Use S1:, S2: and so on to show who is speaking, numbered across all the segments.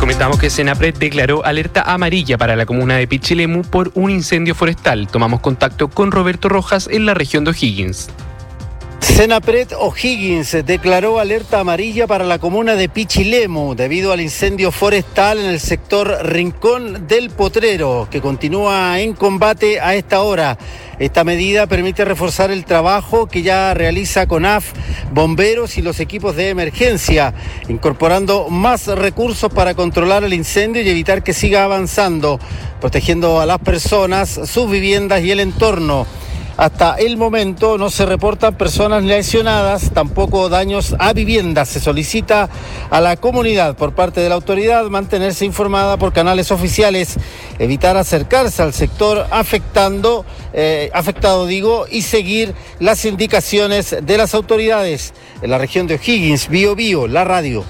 S1: Comentamos que Senapred declaró alerta amarilla para la comuna de Pichilemu por un incendio forestal. Tomamos contacto con Roberto Rojas en la región de O'Higgins.
S2: Senapred O'Higgins declaró alerta amarilla para la comuna de Pichilemu debido al incendio forestal en el sector Rincón del Potrero, que continúa en combate a esta hora. Esta medida permite reforzar el trabajo que ya realiza CONAF, bomberos y los equipos de emergencia, incorporando más recursos para controlar el incendio y evitar que siga avanzando, protegiendo a las personas, sus viviendas y el entorno. Hasta el momento no se reportan personas lesionadas, tampoco daños a viviendas. Se solicita a la comunidad por parte de la autoridad mantenerse informada por canales oficiales, evitar acercarse al sector afectado y seguir las indicaciones de las autoridades. En la región de O'Higgins, Bío Bío, la radio.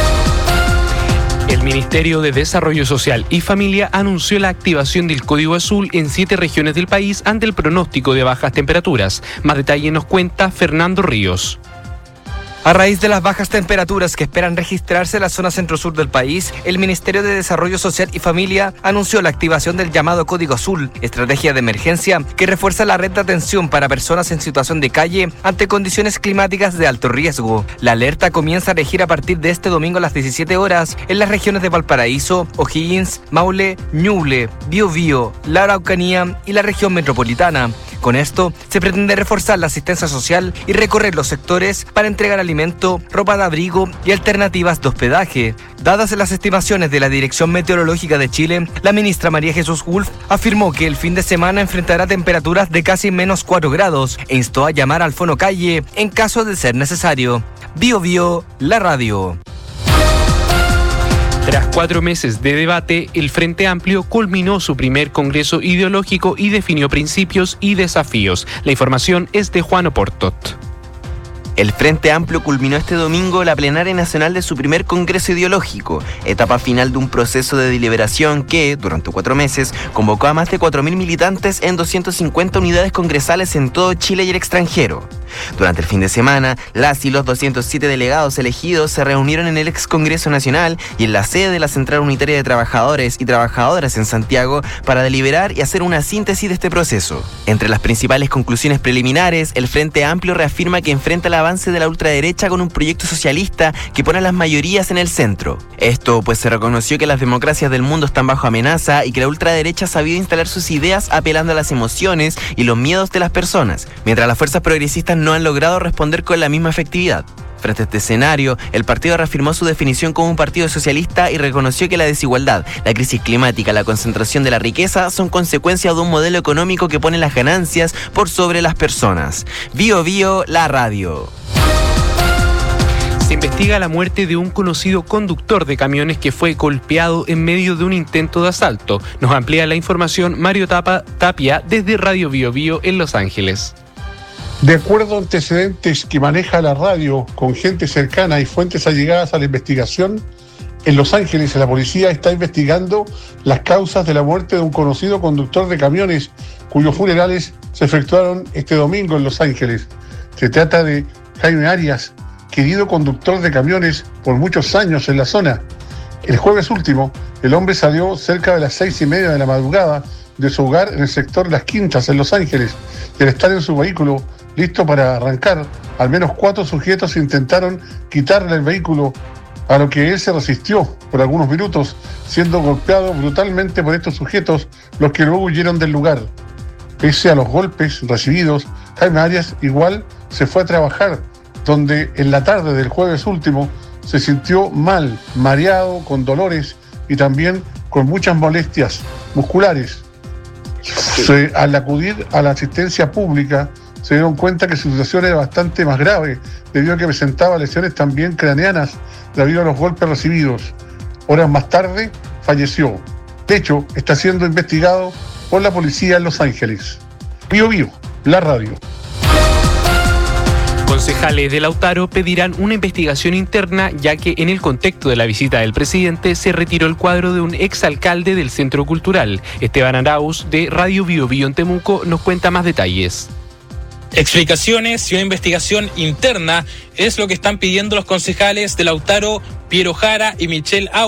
S1: El Ministerio de Desarrollo Social y Familia anunció la activación del Código Azul en 7 regiones del país ante el pronóstico de bajas temperaturas. Más detalle nos cuenta Fernando Ríos.
S3: A raíz de las bajas temperaturas que esperan registrarse en la zona centro-sur del país, el Ministerio de Desarrollo Social y Familia anunció la activación del llamado Código Azul, estrategia de emergencia que refuerza la red de atención para personas en situación de calle ante condiciones climáticas de alto riesgo. La alerta comienza a regir a partir de este domingo a las 17 horas en las regiones de Valparaíso, O'Higgins, Maule, Ñuble, Bío Bío, la Araucanía y la región metropolitana. Con esto, se pretende reforzar la asistencia social y recorrer los sectores para entregar alimento, ropa de abrigo y alternativas de hospedaje. Dadas las estimaciones de la Dirección Meteorológica de Chile, la ministra María Jesús Wolf afirmó que el fin de semana enfrentará temperaturas de casi -4 grados e instó a llamar al Fono Calle en caso de ser necesario. Bío Bío, la radio.
S1: Tras 4 meses de debate, el Frente Amplio culminó su primer congreso ideológico y definió principios y desafíos. La información es de Juan Oportot.
S4: El Frente Amplio culminó este domingo la plenaria nacional de su primer congreso ideológico, etapa final de un proceso de deliberación que, durante 4 meses, convocó a más de 4.000 militantes en 250 unidades congresales en todo Chile y el extranjero. Durante el fin de semana, las y los 207 delegados elegidos se reunieron en el ex Congreso Nacional y en la sede de la Central Unitaria de Trabajadores y Trabajadoras en Santiago para deliberar y hacer una síntesis de este proceso. Entre las principales conclusiones preliminares, el Frente Amplio reafirma que enfrenta el avance de la ultraderecha con un proyecto socialista que pone a las mayorías en el centro. Esto pues se reconoció que las democracias del mundo están bajo amenaza y que la ultraderecha ha sabido instalar sus ideas apelando a las emociones y los miedos de las personas, mientras las fuerzas progresistas no han logrado responder con la misma efectividad. Frente a este escenario, el partido reafirmó su definición como un partido socialista y reconoció que la desigualdad, la crisis climática, la concentración de la riqueza son consecuencia de un modelo económico que pone las ganancias por sobre las personas. Bío Bío, la radio.
S1: Se investiga la muerte de un conocido conductor de camiones que fue golpeado en medio de un intento de asalto. Nos amplía la información Mario Tapia desde Radio Bío Bío en Los Ángeles.
S5: De acuerdo a antecedentes que maneja la radio con gente cercana y fuentes allegadas a la investigación, en Los Ángeles la policía está investigando las causas de la muerte de un conocido conductor de camiones cuyos funerales se efectuaron este domingo en Los Ángeles. Se trata de Jaime Arias, querido conductor de camiones por muchos años en la zona. El jueves último, el hombre salió cerca de las 6:30 de la madrugada de su hogar en el sector Las Quintas, en Los Ángeles, y al estar en su vehículo listo para arrancar, al menos 4 sujetos intentaron quitarle el vehículo, a lo que él se resistió por algunos minutos, siendo golpeado brutalmente por estos sujetos, los que luego huyeron del lugar. Pese a los golpes recibidos, Jaime Arias igual se fue a trabajar, donde en la tarde del jueves último se sintió mal, mareado, con dolores y también con muchas molestias musculares. Al acudir a la asistencia pública, se dieron cuenta que su situación era bastante más grave, debido a que presentaba lesiones también craneanas debido a los golpes recibidos. Horas más tarde, falleció. De hecho, está siendo investigado por la policía en Los Ángeles. Bío Bío, la radio.
S1: Concejales de Lautaro pedirán una investigación interna, ya que en el contexto de la visita del presidente se retiró el cuadro de un exalcalde del Centro Cultural. Esteban Arauz, de Radio Bío Bío en Temuco, nos cuenta más detalles.
S6: Explicaciones y una investigación interna es lo que están pidiendo los concejales de Lautaro, Piero Jara y Michelle